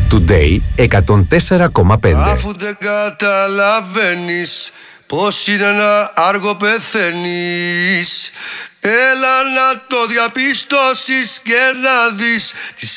Today 104,5. Αφού δεν καταλαβαίνεις πως είναι ένα άργο πεθαίνεις, έλα να το διαπιστώσεις και να δεις τις